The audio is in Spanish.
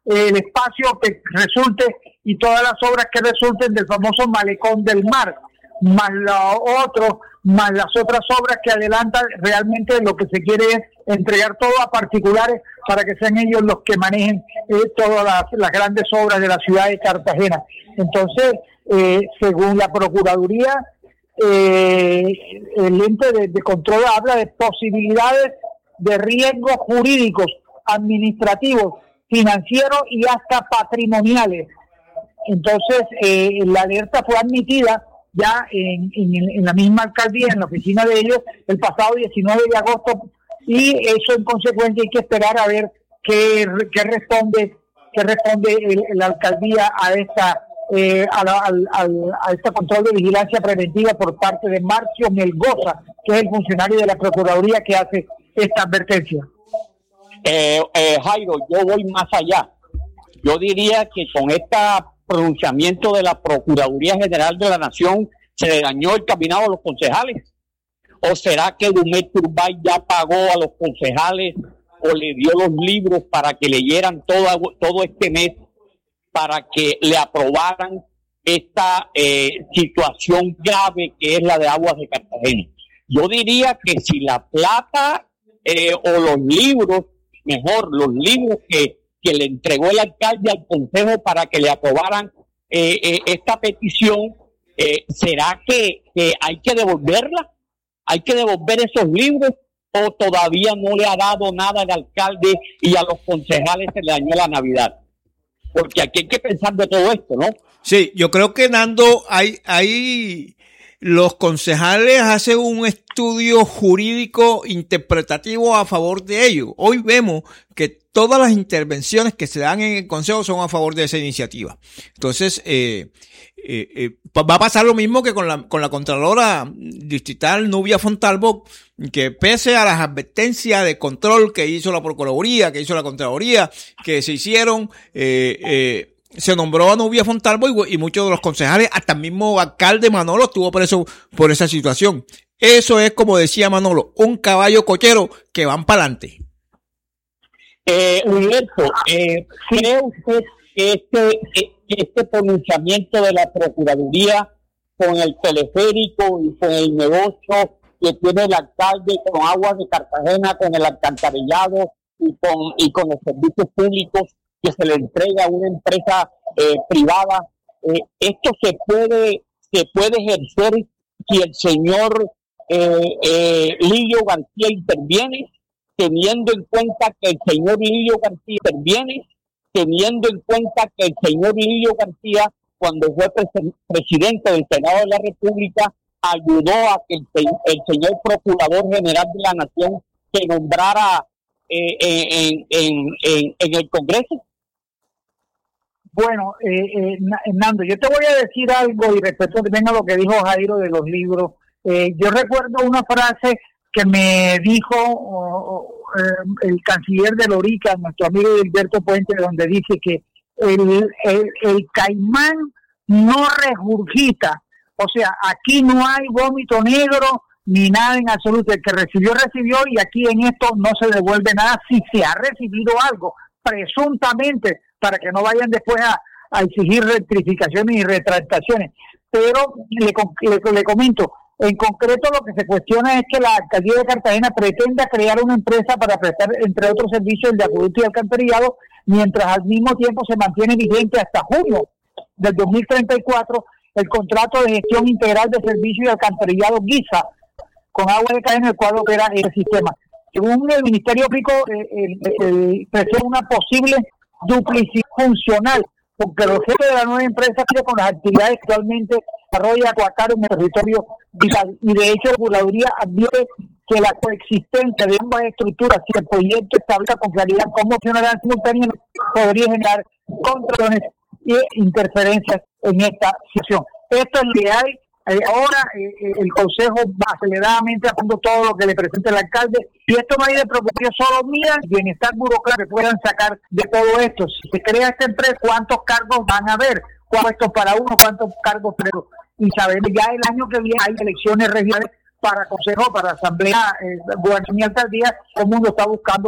el espacio que resulte y todas las obras que resulten del famoso malecón del mar, más más las otras obras que adelantan. Realmente lo que se quiere es entregar todo a particulares para que sean ellos los que manejen todas las grandes obras de la ciudad de Cartagena. Entonces, según la Procuraduría, el ente de control habla de posibilidades de riesgos jurídicos, administrativos, financieros y hasta patrimoniales. Entonces, la alerta fue admitida ya en la misma alcaldía, en la oficina de ellos, el pasado 19 de agosto, y eso en consecuencia hay que esperar a ver qué responde la alcaldía a esta a este control de vigilancia preventiva por parte de Marcio Melgoza, que es el funcionario de la Procuraduría que hace esta advertencia. Jairo, yo voy más allá. Yo diría que con este pronunciamiento de la Procuraduría General de la Nación se le dañó el caminado a los concejales. ¿O será que Dumet Turbay ya pagó a los concejales o le dio los libros para que leyeran todo este mes para que le aprobaran esta situación grave que es la de Aguas de Cartagena? Yo diría que si la plata o los libros, mejor los libros que le entregó el alcalde al consejo para que le aprobaran esta petición, ¿será que hay que devolverla? ¿Hay que devolver esos libros o todavía no le ha dado nada al alcalde y a los concejales se le dañó la Navidad? Porque aquí hay que pensar de todo esto, ¿no? Sí, yo creo que, Nando, hay los concejales hacen un estudio jurídico interpretativo a favor de ellos. Hoy vemos que todas las intervenciones que se dan en el consejo son a favor de esa iniciativa. Entonces, va a pasar lo mismo que con la Contralora Distrital Nubia Fontalvo, que pese a las advertencias de control que hizo la Procuraduría, que hizo la Contraloría, que se hicieron, se nombró a Nubia Fontalvo y muchos de los concejales, hasta el mismo alcalde Manolo estuvo preso por esa situación. Eso es, como decía Manolo, un caballo cochero que van para adelante. Humberto, ¿cree usted que este pronunciamiento de la Procuraduría con el teleférico y con el negocio que tiene el alcalde con Aguas de Cartagena, con el alcantarillado y con los servicios públicos que se le entrega a una empresa privada, esto se puede ejercer si el señor Lilio García interviene, teniendo en cuenta que el señor Lilio García, cuando fue presidente del Senado de la República, ayudó a que el señor Procurador General de la Nación se nombrara en el Congreso? Bueno, Nando, yo te voy a decir algo y respecto también a lo que dijo Jairo de los libros. Yo recuerdo una frase que me dijo el canciller de Lorica, nuestro amigo Gilberto Puente, donde dice que el caimán no regurgita. O sea, aquí no hay vómito negro ni nada en absoluto. El que recibió, y aquí en esto no se devuelve nada si se ha recibido algo, presuntamente, para que no vayan después a exigir rectificaciones y retractaciones. Pero le comento, en concreto lo que se cuestiona es que la alcaldía de Cartagena pretenda crear una empresa para prestar, entre otros servicios, el de acueducto y alcantarillado, mientras al mismo tiempo se mantiene vigente hasta junio del 2034 el contrato de gestión integral de servicios y alcantarillado GISA con Aguas de Cartagena, el cual opera el sistema. Según el Ministerio Público, presenta una posible duplicidad funcional, porque los jefes de la nueva empresa con las actividades que actualmente desarrolla Coacaro en el territorio vital. Y de hecho, la Procuraduría advierte que la coexistencia de ambas estructuras, si el proyecto establece con claridad cómo funcionarán simultáneamente, podría generar controles e interferencias en esta situación. Esto es lo que hay. Ahora el Consejo va aceleradamente haciendo todo lo que le presente el alcalde, y esto no hay de preocupación, solo miran el bienestar burocrático que puedan sacar de todo esto. Si se crea esta empresa, ¿cuántos cargos van a haber? ¿Cuántos para uno? ¿Cuántos cargos para otro? Y sabemos ya el año que viene hay elecciones regionales para consejo, para asamblea, gobernación y alcaldía. Todo el mundo está buscando